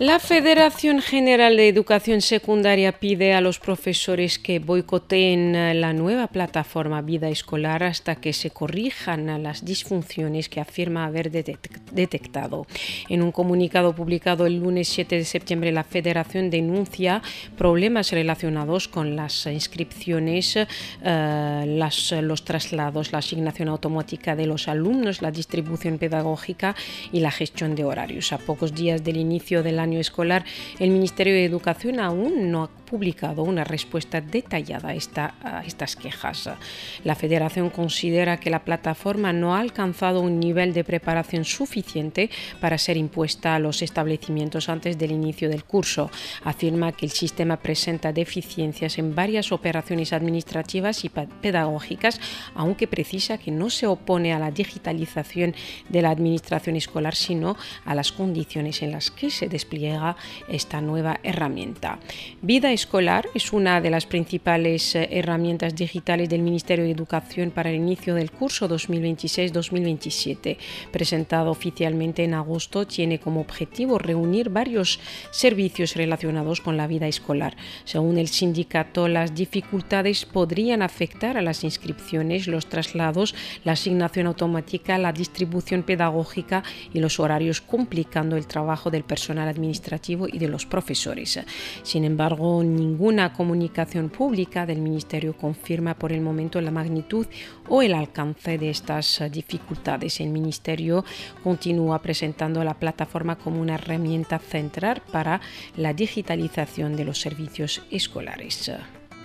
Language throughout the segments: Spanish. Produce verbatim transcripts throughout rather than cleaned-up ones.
La Federación General de Educación Secundaria pide a los profesores que boicoteen la nueva plataforma Vida Escolar hasta que se corrijan las disfunciones que afirma haber detectado. En un comunicado publicado el lunes siete de septiembre, la Federación denuncia problemas relacionados con las inscripciones, eh, las, los traslados, la asignación automática de los alumnos, la distribución pedagógica y la gestión de horarios. A pocos días del inicio del año escolar, el Ministerio de Educación aún no ha publicado una respuesta detallada a, esta, a estas quejas. La Federación considera que la plataforma no ha alcanzado un nivel de preparación suficiente para ser impuesta a los establecimientos antes del inicio del curso. Afirma que el sistema presenta deficiencias en varias operaciones administrativas y pedagógicas, aunque precisa que no se opone a la digitalización de la administración escolar, sino a las condiciones en las que se despliega esta nueva herramienta. Vida Escolar es una de las principales herramientas digitales del Ministerio de Educación para el inicio del curso dos mil veintiséis dos mil veintisiete. Presentado oficialmente en agosto, tiene como objetivo reunir varios servicios relacionados con la vida escolar. Según el sindicato, las dificultades podrían afectar a las inscripciones, los traslados, la asignación automática, la distribución pedagógica y los horarios, complicando el trabajo del personal administrativo y de los profesores. Sin embargo, ninguna comunicación pública del Ministerio confirma por el momento la magnitud o el alcance de estas dificultades. El Ministerio continúa presentando la plataforma como una herramienta central para la digitalización de los servicios escolares.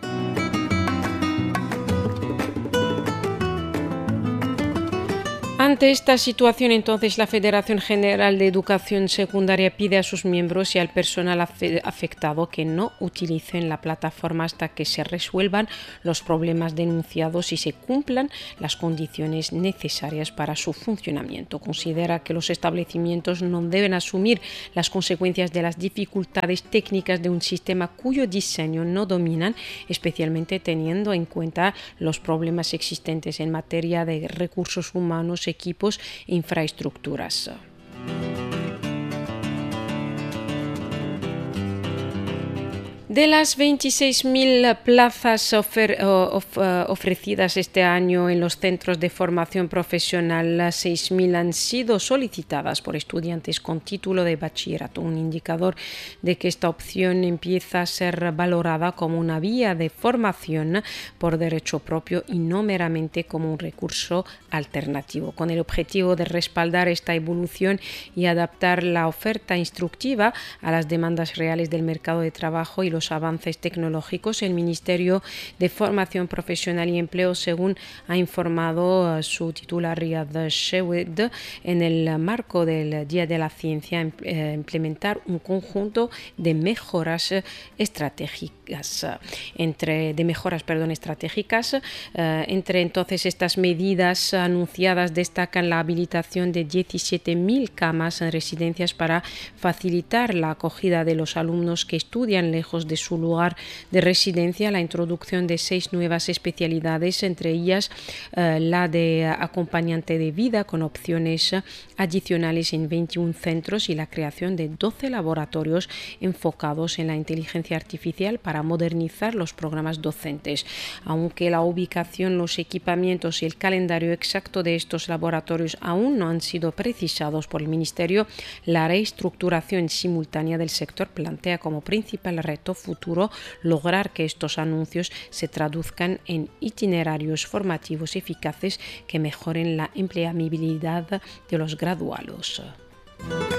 Ante esta situación, entonces, la Federación General de Educación Secundaria pide a sus miembros y al personal afectado que no utilicen la plataforma hasta que se resuelvan los problemas denunciados y se cumplan las condiciones necesarias para su funcionamiento. Considera que los establecimientos no deben asumir las consecuencias de las dificultades técnicas de un sistema cuyo diseño no dominan, especialmente teniendo en cuenta los problemas existentes en materia de recursos humanos, equipos e infraestructuras. De las veintiséis mil plazas ofer, of, ofrecidas este año en los centros de formación profesional, seis mil han sido solicitadas por estudiantes con título de bachillerato, un indicador de que esta opción empieza a ser valorada como una vía de formación por derecho propio y no meramente como un recurso alternativo. Con el objetivo de respaldar esta evolución y adaptar la oferta instructiva a las demandas reales del mercado de trabajo y los avances tecnológicos, el Ministerio de Formación Profesional y Empleo, según ha informado su titular Riyad Shewed, en el marco del Día de la Ciencia, implementar un conjunto de mejoras estratégicas. Entre, de mejoras perdón, estratégicas. Eh, entre entonces estas medidas anunciadas destacan la habilitación de diecisiete mil camas en residencias para facilitar la acogida de los alumnos que estudian lejos de su lugar de residencia, la introducción de seis nuevas especialidades, entre ellas eh, la de acompañante de vida con opciones adicionales en veintiún centros y la creación de doce laboratorios enfocados en la inteligencia artificial para modernizar los programas docentes. Aunque la ubicación, los equipamientos y el calendario exacto de estos laboratorios aún no han sido precisados por el Ministerio, la reestructuración simultánea del sector plantea como principal reto futuro lograr que estos anuncios se traduzcan en itinerarios formativos eficaces que mejoren la empleabilidad de los graduados.